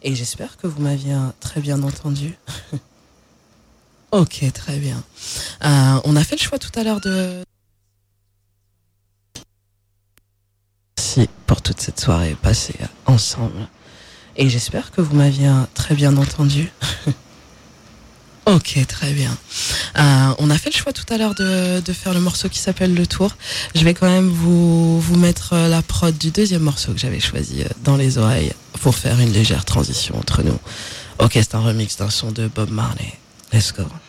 Et j'espère que vous m'aviez très bien entendu. Ok, très bien. On a fait le choix tout à l'heure de... Merci pour toute cette soirée passée ensemble. Et j'espère que vous m'aviez très bien entendu. Ok, très bien. On a fait le choix tout à l'heure de faire le morceau qui s'appelle Le Tour. Je vais quand même vous mettre la prod du deuxième morceau que j'avais choisi dans les oreilles pour faire une légère transition entre nous. Ok, c'est un remix d'un son de Bob Marley. Let's go.